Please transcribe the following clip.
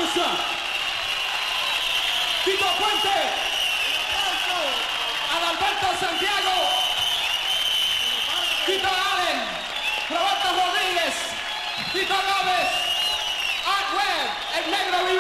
Orchestra. Tito Puente. Adalberto Santiago. Tito Allen. Roberto Rodríguez. Tito Gómez. Art Webb. El negro